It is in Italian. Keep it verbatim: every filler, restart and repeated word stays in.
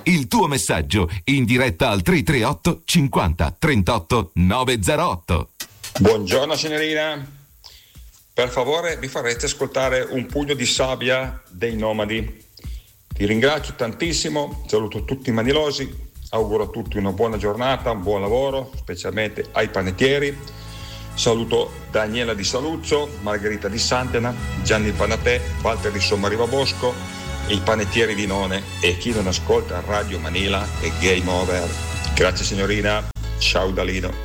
Il tuo messaggio in diretta al tre tre otto cinquanta trentotto novecentootto. Buongiorno signorina, per favore mi farete ascoltare un pugno di sabbia dei Nomadi. Ti ringrazio tantissimo, saluto tutti i manilosi, auguro a tutti una buona giornata, un buon lavoro, specialmente ai panettieri. Saluto Daniela di Saluzzo, Margherita di Santena, Gianni Panatè, Walter di Sommariva Bosco, i panettieri di None e chi non ascolta Radio Manila è game over. Grazie signorina, ciao Dalino.